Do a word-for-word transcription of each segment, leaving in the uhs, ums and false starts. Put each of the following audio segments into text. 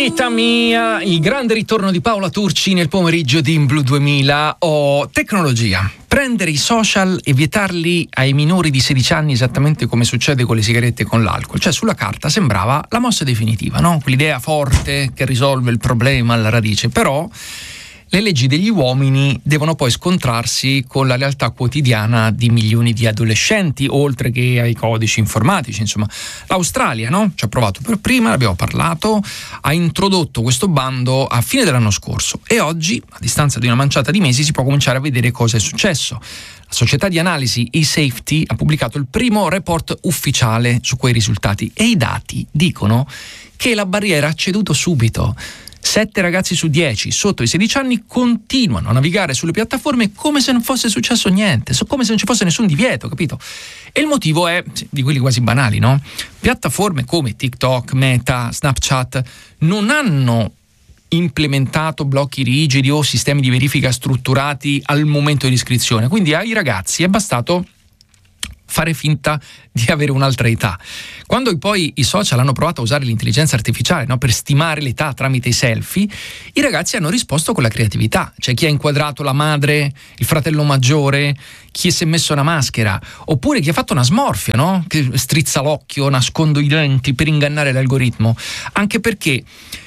Vita mia, il grande ritorno di Paola Turci nel pomeriggio di In Blu duemila. Oh, tecnologia. Prendere i social e vietarli ai minori di sedici anni, esattamente come succede con le sigarette e con l'alcol. Cioè, sulla carta sembrava la mossa definitiva, no? Quell'idea forte che risolve il problema alla radice. Però le leggi degli uomini devono poi scontrarsi con la realtà quotidiana di milioni di adolescenti, oltre che ai codici informatici. Insomma, l'Australia, no? Ci ha provato per prima, ne abbiamo parlato, ha introdotto questo bando a fine dell'anno scorso e oggi, a distanza di una manciata di mesi, si può cominciare a vedere cosa è successo. La società di analisi eSafety ha pubblicato il primo report ufficiale su quei risultati e i dati dicono che la barriera ha ceduto subito. Sette ragazzi su dieci sotto i sedici anni continuano a navigare sulle piattaforme come se non fosse successo niente, come se non ci fosse nessun divieto, capito? E il motivo è di quelli quasi banali, no? Piattaforme come TikTok, Meta, Snapchat non hanno implementato blocchi rigidi o sistemi di verifica strutturati al momento dell'iscrizione, quindi ai ragazzi è bastato fare finta di avere un'altra età. Quando poi i social hanno provato a usare l'intelligenza artificiale, no, per stimare l'età tramite i selfie, i ragazzi hanno risposto con la creatività. C'è chi ha inquadrato la madre, il fratello maggiore, chi si è messo una maschera, oppure chi ha fatto una smorfia, no? Che strizza l'occhio, nascondo i denti per ingannare l'algoritmo. Anche perché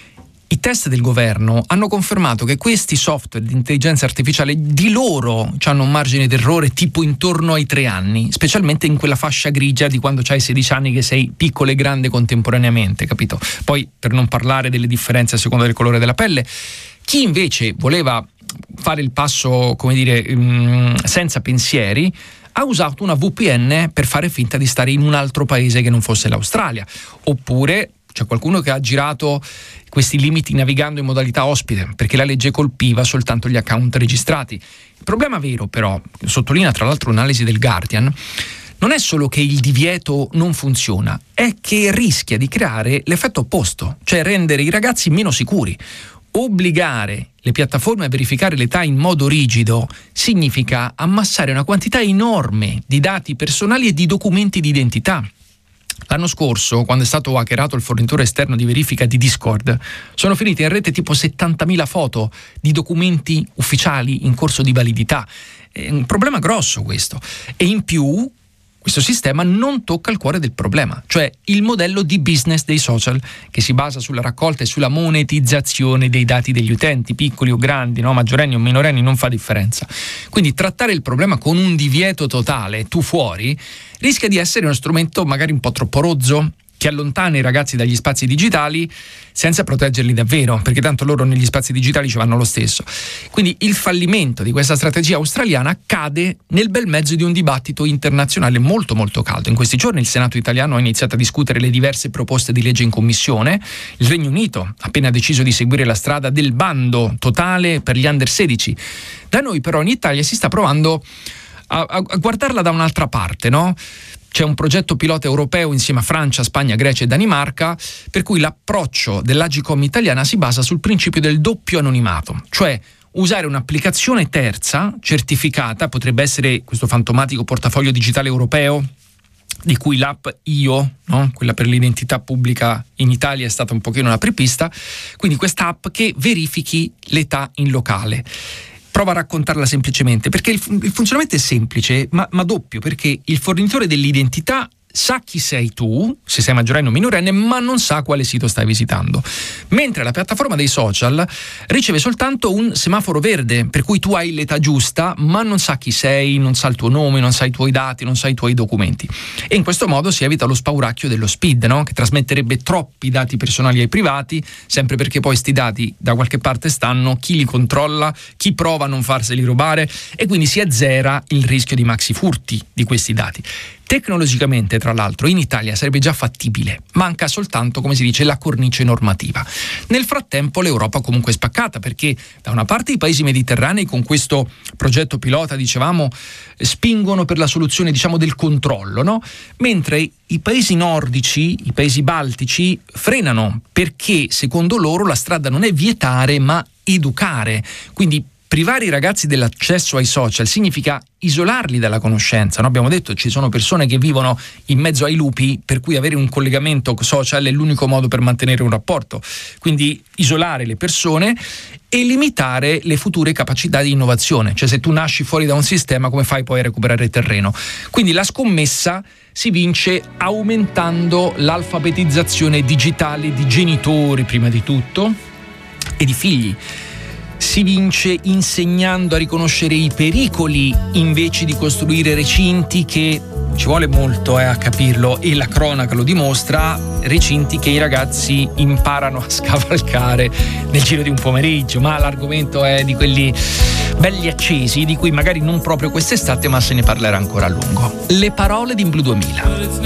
i test del governo hanno confermato che questi software di intelligenza artificiale di loro hanno un margine d'errore tipo intorno ai tre anni, specialmente in quella fascia grigia di quando c'hai sedici anni che sei piccolo e grande contemporaneamente, capito? Poi, per non parlare delle differenze a seconda del colore della pelle, chi invece voleva fare il passo, come dire, senza pensieri, ha usato una V P N per fare finta di stare in un altro paese che non fosse l'Australia. Oppure c'è qualcuno che ha girato questi limiti navigando in modalità ospite, perché la legge colpiva soltanto gli account registrati. Il problema vero, però, sottolinea tra l'altro un'analisi del Guardian, non è solo che il divieto non funziona, è che rischia di creare l'effetto opposto, cioè rendere i ragazzi meno sicuri. Obbligare le piattaforme a verificare l'età in modo rigido significa ammassare una quantità enorme di dati personali e di documenti di identità. L'anno scorso, quando è stato hackerato il fornitore esterno di verifica di Discord, sono finite in rete tipo settantamila foto di documenti ufficiali in corso di validità. È un problema grosso questo. E in più, questo sistema non tocca il cuore del problema, cioè il modello di business dei social, che si basa sulla raccolta e sulla monetizzazione dei dati degli utenti, piccoli o grandi, no? Maggiorenni o minorenni, non fa differenza. Quindi trattare il problema con un divieto totale, tu fuori, rischia di essere uno strumento magari un po' troppo rozzo, che allontana i ragazzi dagli spazi digitali senza proteggerli davvero, perché tanto loro negli spazi digitali ci vanno lo stesso. Quindi il fallimento di questa strategia australiana cade nel bel mezzo di un dibattito internazionale molto molto caldo. In questi giorni il Senato italiano ha iniziato a discutere le diverse proposte di legge in commissione. Il Regno Unito ha appena deciso di seguire la strada del bando totale per gli under sedici. Da noi però in Italia si sta provando a, a, a guardarla da un'altra parte, no? C'è un progetto pilota europeo insieme a Francia, Spagna, Grecia e Danimarca, per cui l'approccio dell'Agcom italiana si basa sul principio del doppio anonimato, cioè usare un'applicazione terza, certificata, potrebbe essere questo fantomatico portafoglio digitale europeo, di cui l'app Io, no? Quella per l'identità pubblica in Italia è stata un pochino una apripista, quindi questa app che verifichi l'età in locale. Prova a raccontarla semplicemente, perché il, il funzionamento è semplice, ma, ma doppio, perché il fornitore dell'identità sa chi sei tu, se sei maggiorenne o minorenne, ma non sa quale sito stai visitando. Mentre la piattaforma dei social riceve soltanto un semaforo verde, per cui tu hai l'età giusta, ma non sa chi sei, non sa il tuo nome, non sa i tuoi dati, non sa i tuoi documenti. E in questo modo si evita lo spauracchio dello SPID, no? Che trasmetterebbe troppi dati personali ai privati, sempre perché poi sti dati da qualche parte stanno, chi li controlla, chi prova a non farseli rubare, e quindi si azzera il rischio di maxi furti di questi dati. Tecnologicamente, tra l'altro, in Italia sarebbe già fattibile, manca soltanto, come si dice, la cornice normativa. Nel frattempo l'Europa comunque è spaccata, perché da una parte i paesi mediterranei con questo progetto pilota, dicevamo, spingono per la soluzione, diciamo, del controllo, no? Mentre i paesi nordici, i paesi baltici, frenano, perché secondo loro la strada non è vietare ma educare, quindi Privare i ragazzi dell'accesso ai social significa isolarli dalla conoscenza, no? Abbiamo detto ci sono persone che vivono in mezzo ai lupi, per cui avere un collegamento social è l'unico modo per mantenere un rapporto. Quindi isolare le persone e limitare le future capacità di innovazione. Cioè, se tu nasci fuori da un sistema, come fai poi a recuperare terreno? Quindi la scommessa si vince aumentando l'alfabetizzazione digitale di genitori, prima di tutto, e di figli. Si vince insegnando a riconoscere i pericoli invece di costruire recinti che, ci vuole molto eh, a capirlo, e la cronaca lo dimostra, recinti che i ragazzi imparano a scavalcare nel giro di un pomeriggio. Ma l'argomento è di quelli belli accesi, di cui magari non proprio quest'estate, ma se ne parlerà ancora a lungo. Le parole di In Blu duemila.